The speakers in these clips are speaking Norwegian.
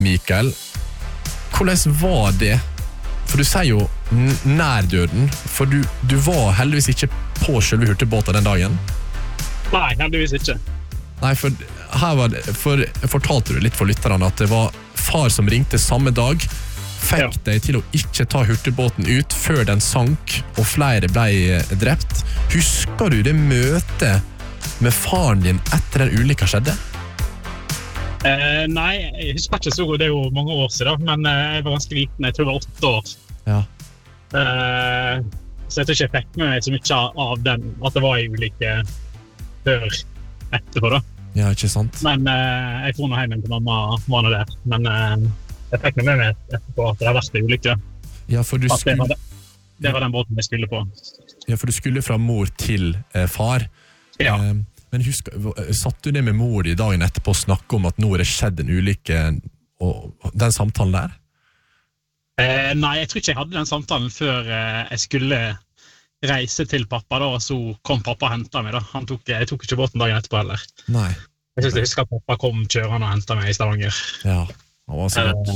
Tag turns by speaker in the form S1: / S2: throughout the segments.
S1: Mikael, hvordan var det? For du sier jo nær døden, for du var heldigvis ikke på selve hurtigbåten den dagen.
S2: Nei, heldigvis ikke.
S1: Nei, for her var det, for fortalte du litt for lytterne at det var far som ringte samme dag, fikk deg til å ikke ta hurtigbåten ut før den sank, og flere ble drept. Husker du det møtet med faren din etter den ulykka skjedde?
S2: Nei, jeg husker ikke så godt, det er jo mange år siden, men jeg var ganske liten, jeg tror jeg var 8 år.
S1: Ja.
S2: Så jeg tror ikke jeg fikk med meg så mye av den, at det var en ulykke før etterpå da.
S1: Ja, ikke sant?
S2: Men jeg får nå hjem til mamma var nå der, men jeg fikk med meg etterpå at det har vært en ulykke.
S1: Ja, for du skulle...
S2: Det var den båten jeg skulle på.
S1: Ja, for du skulle fra mor til far.
S2: Ja.
S1: Men satt du ned med mor i dagen etterpå og snakket om at nå det skjedd en ulykke, og den samtalen der?
S2: Nei, jeg tror ikke jeg hadde den samtalen før jeg skulle reise til pappa da, og så kom pappa og hentet meg da. Jeg tok ikke båten dagen etterpå heller.
S1: Nei.
S2: Jeg husker at pappa kom kjørende og hentet meg i Stavanger.
S1: Ja, han var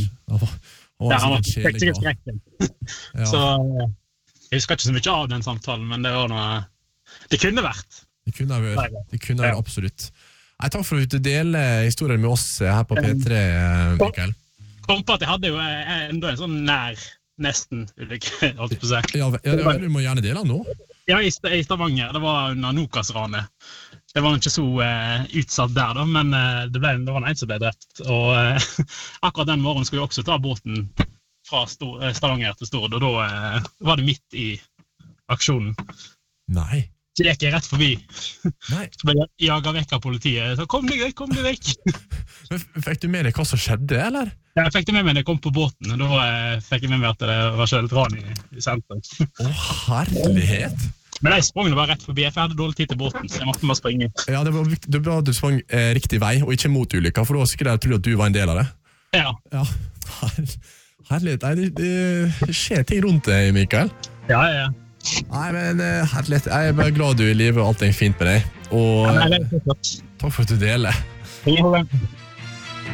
S1: sikkert kjelig.
S2: Skrekken. Så jeg husker ikke så mye av den samtalen, men det var noe... Det kunne vært.
S1: Det kunne vært absolutt. Nei, takk for at du deler historien med oss her på P3, Mikael.
S2: Kom på at jeg hadde jo enda en sånn nær nesten ulykke, holdt på å si.
S1: Ja, du må gjerne dele den nå.
S2: Ja, i Stavanger, det var under Nokas-ranet. Det var ikke så utsatt der da, men det var en som ble drept. Og akkurat den morgenen skulle vi også ta båten fra Stavanger til Stord, og da var det midt i aksjonen.
S1: Nei.
S2: Så det gikk jeg rett forbi.
S1: Nei.
S2: Så ble jeg jaget vekk av politiet. Så kom deg vekk.
S1: Fikk du med deg hva som skjedde, eller?
S2: Ja, jeg fikk det med meg da jeg kom på båten, og da fikk jeg med meg at det var skjedd et ran i sentrum.
S1: Herlighet!
S2: Men jeg sprang bare rett forbi, for jeg hadde dårlig tid til båten, så jeg måtte bare springe.
S1: Ja, det var bra at du sprang riktig vei, og ikke mot ulykka, for da var sikkert jeg trodde at du var en del av det.
S2: Ja.
S1: Herlighet. Nei, det skjer ting rundt deg, Mikael.
S2: Ja.
S1: Nei, men herlighet. Jeg er bare glad du er i livet, og alt er fint med deg. Og takk for at du deler.
S2: Ja.